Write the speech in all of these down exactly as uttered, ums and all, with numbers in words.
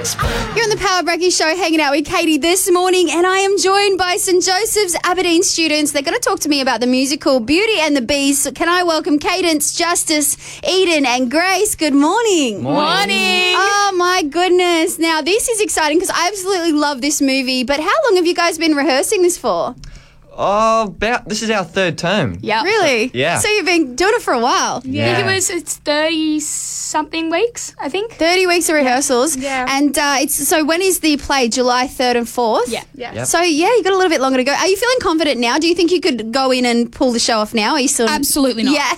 You're on the Power Breaking Show hanging out with Katie this morning, and I am joined by Saint Joseph's Aberdeen students. They're going to talk to me about the musical Beauty and the Beast. So can I welcome Cadence, Justice, Eden and Grace. Good morning. Morning. Oh, my goodness. Now, this is exciting because I absolutely love this movie, but how long have you guys been rehearsing this for? Oh, about this is our third term. Yeah. Really? Yeah. So you've been doing it for a while? I think it was, it's thirty-something weeks, I think. thirty weeks of rehearsals. Yeah. And uh, it's so when is the play? July third and fourth? Yeah. Yeah. Yep. So, yeah, you got a little bit longer to go. Are you feeling confident now? Do you think you could go in and pull the show off now? Are you still... Absolutely not. Yeah.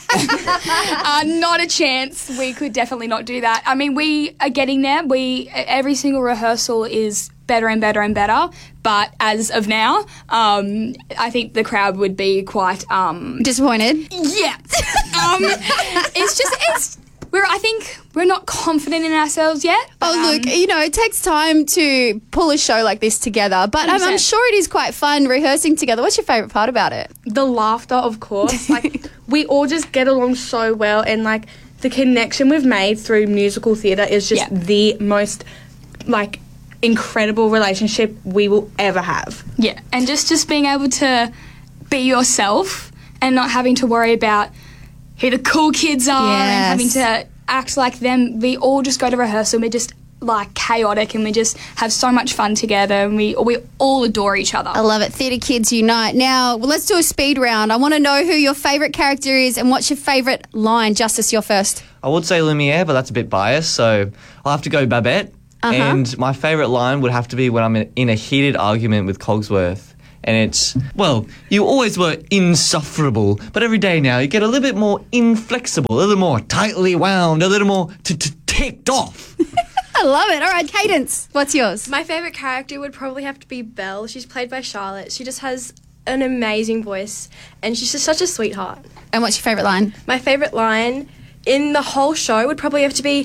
uh, not a chance. We could definitely not do that. I mean, we are getting there. We every single rehearsal is better and better and better. But as of now, um, I think the crowd would be quite... Um, Disappointed? yeah. um, it's just... It's, we're, I think we're not confident in ourselves yet. But, Oh, look, um, you know, it takes time to pull a show like this together, but I'm, I'm one hundred percent. sure it is quite fun rehearsing together. What's your favourite part about it? The laughter, of course. Like, we all just get along so well, and like the connection we've made through musical theatre is just Yeah. the most like incredible relationship we will ever have. Yeah, and just, just being able to be yourself and not having to worry about who the cool kids are Yes. and having to act like them. We all just go to rehearsal and we're just like chaotic and we just have so much fun together and we we all adore each other. I love it. Theatre Kids Unite. Now, well, let's do a speed round. I want to know who your favourite character is and what's your favourite line. Justice, you're first. I would say Lumiere, but that's a bit biased, so I'll have to go Babette. Uh-huh. And my favourite line would have to be when I'm in, in a heated argument with Cogsworth. And it's, well, you always were insufferable, but every day now you get a little bit more inflexible, a little more tightly wound, a little more t- t- ticked off. I love it. All right, Cadence, what's yours? My favourite character would probably have to be Belle. She's played by Charlotte. She just has an amazing voice and she's just such a sweetheart. And what's your favourite line? My favourite line in the whole show would probably have to be,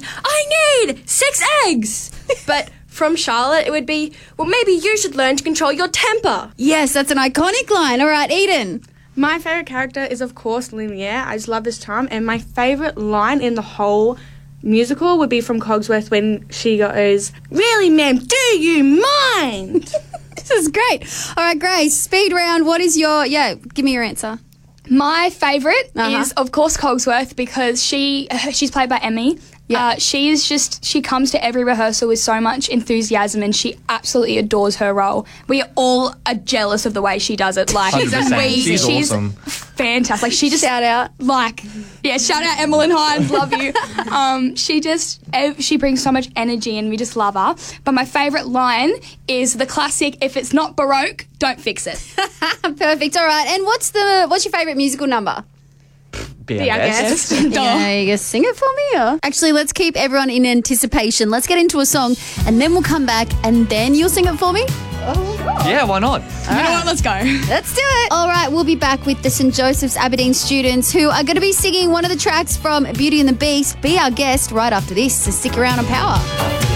I need six eggs! But from Charlotte, it would be, well, maybe you should learn to control your temper. Yes, that's an iconic line. All right, Eden. My favourite character is, of course, Lumiere. I just love this charm. And my favourite line in the whole musical would be from Cogsworth when she goes, really, ma'am, do you mind? This is great. All right, Grace, speed round. What is your, yeah, give me your answer. My favourite Uh-huh. is, of course, Cogsworth because she she's played by Emmy. Yeah. Uh, she is just, she comes to every rehearsal with so much enthusiasm and she absolutely adores her role. We all are jealous of the way she does it. Like, one hundred percent. amazing. She's awesome. fantastic. Like, she just, Shout out. like, yeah, shout out Emmeline Hines, love you. Um, she just, ev- she brings so much energy and we just love her. But my favourite line is the classic, if it's not Baroque, don't fix it. Perfect. All right. And what's the what's your favourite musical number? Be our Be our guest. guest. Yeah, you gonna sing it for me? Or? Actually, let's keep everyone in anticipation. Let's get into a song and then we'll come back and then you'll sing it for me? Yeah, why not? You know what? Let's go. Let's do it. All right, we'll be back with the Saint Joseph's Aberdeen students who are going to be singing one of the tracks from Beauty and the Beast. Be our guest right after this, so stick around on Power.